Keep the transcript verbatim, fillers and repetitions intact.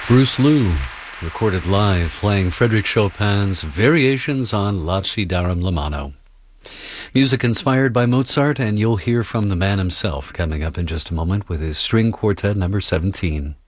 Bruce Lou, recorded live playing Frédéric Chopin's Variations on Lacidarum Lamano. Music inspired by Mozart, and you'll hear from the man himself coming up in just a moment with his string quartet number seventeen.